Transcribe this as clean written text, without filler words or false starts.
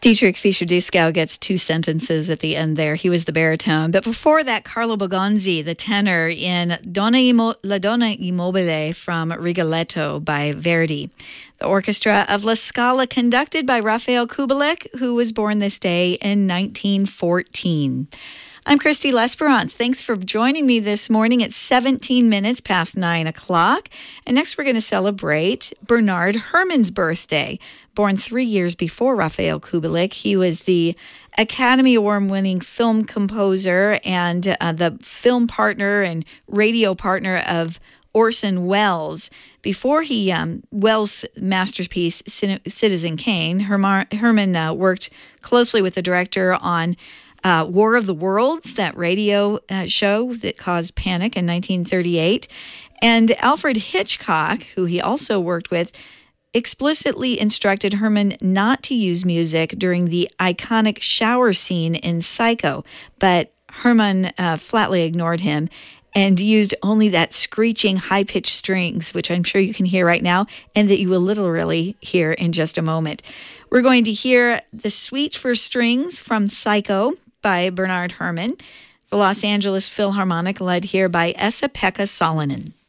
Dietrich Fischer-Dieskau gets two sentences at the end there. He was the baritone. But before that, Carlo Bogonzi, the tenor, in La Donna Immobile from Rigoletto by Verdi. The orchestra of La Scala, conducted by Rafael Kubelik, who was born this day in 1914. I'm Christy L'Esperance. Thanks for joining me this morning. It's 17 minutes past 9 o'clock. And next we're going to celebrate Bernard Herrmann's birthday. Born 3 years before Rafael Kubelik, he was the Academy Award-winning film composer and the film partner and radio partner of Orson Welles. Before Welles' masterpiece, Citizen Kane, Herrmann worked closely with the director on War of the Worlds, that radio show that caused panic in 1938. And Alfred Hitchcock, who he also worked with, explicitly instructed Herrmann not to use music during the iconic shower scene in Psycho. But Herrmann flatly ignored him and used only that screeching high-pitched strings, which I'm sure you can hear right now, and that you will literally hear in just a moment. We're going to hear the Suite for Strings from Psycho by Bernard Herrmann, the Los Angeles Philharmonic, led here by Esa-Pekka Salonen.